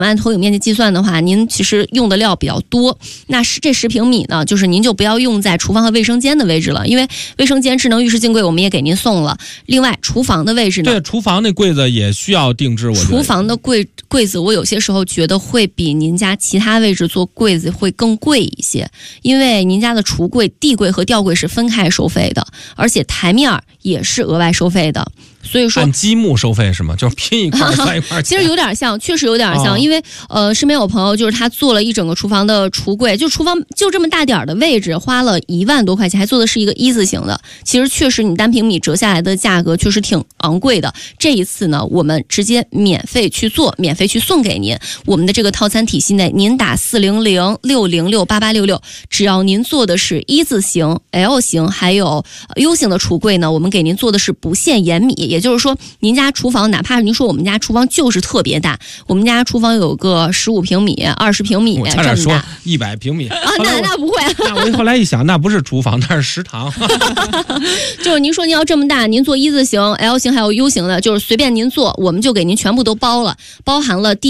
按投影面积计算的话，您其实用的料比较多。那这10平米呢，就是您就不要用在厨房和卫生间的位置了，因为卫生间智能浴室镜柜我们也给您送了。另外，厨房的位置呢？ 对，厨房那柜子也需要定制。我觉得厨房的柜子，我有些时候觉得会比您家其他位置做柜子会更贵一些，因为您家的橱柜、地柜和吊柜是分开收费的，而且台面也是额外收费的。所以说按积木收费是吗？就是拼一块算一块。 其实有点像，确实有点像，因为身边有朋友就是他做了一整个厨房的橱柜，就厨房就这么大点的位置，花了1万多块钱，还做的是一个一字形的。其实确实你单平米折下来的价格确实挺昂贵的。这一次呢，我们直接免费去做，免费去送给您。我们的这个套餐体系内，您打400-606-8866，只要您做的是一字形、L 型还有 U 型的橱柜呢，我们给您做的是不限延米。也就是说，您家厨房哪怕您说我们家厨房就是特别大，我们家厨房有个15平米、20平米， 我差点说100平米啊，那不会。 那我后来一想，那不是厨房，那是食堂。 就是您说您要这么大，您做一字形、L 型还有 U 型的，就是随便您做，我们就给您全部都包了，包含了